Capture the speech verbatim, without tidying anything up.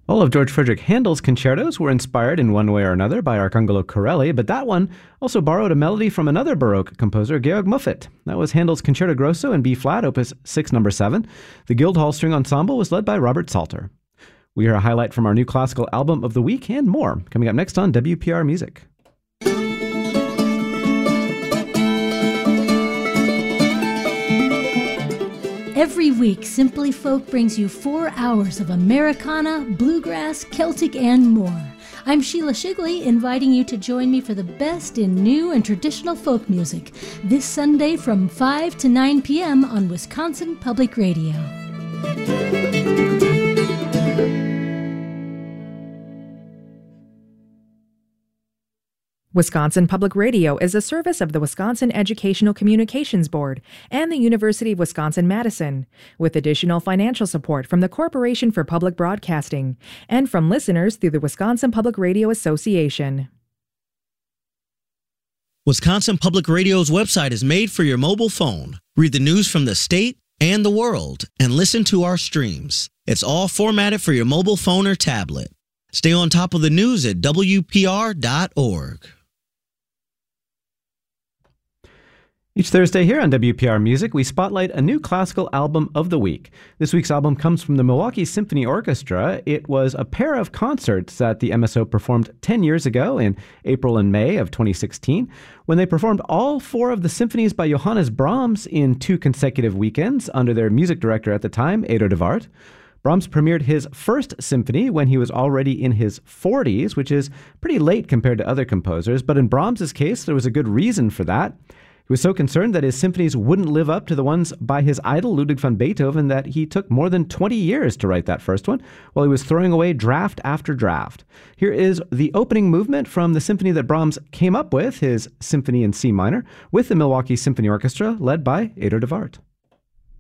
All of George Frederick Handel's concertos were inspired in one way or another by Arcangelo Corelli, but that one also borrowed a melody from another Baroque composer, Georg Muffet. That was Handel's Concerto Grosso in B-flat, opus six, number seven. The Guildhall String Ensemble was led by Robert Salter. We hear a highlight from our new classical album of the week and more, coming up next on W P R Music. Every week, Simply Folk brings you four hours of Americana, bluegrass, Celtic, and more. I'm Sheila Shigley, inviting you to join me for the best in new and traditional folk music this Sunday from five to nine p.m. on Wisconsin Public Radio. Wisconsin Public Radio is a service of the Wisconsin Educational Communications Board and the University of Wisconsin-Madison, with additional financial support from the Corporation for Public Broadcasting and from listeners through the Wisconsin Public Radio Association. Wisconsin Public Radio's website is made for your mobile phone. Read the news from the state and the world and listen to our streams. It's all formatted for your mobile phone or tablet. Stay on top of the news at W P R dot org. Each Thursday here on W P R Music, we spotlight a new classical album of the week. This week's album comes from the Milwaukee Symphony Orchestra. It was a pair of concerts that the M S O performed ten years ago in April and May of twenty sixteen, when they performed all four of the symphonies by Johannes Brahms in two consecutive weekends under their music director at the time, Edo de Waard. Brahms premiered his first symphony when he was already in his forties, which is pretty late compared to other composers, but in Brahms's case, there was a good reason for that. He was so concerned that his symphonies wouldn't live up to the ones by his idol Ludwig van Beethoven that he took more than twenty years to write that first one, while he was throwing away draft after draft. Here is the opening movement from the symphony that Brahms came up with, his Symphony in C minor, with the Milwaukee Symphony Orchestra, led by Edo de Waard.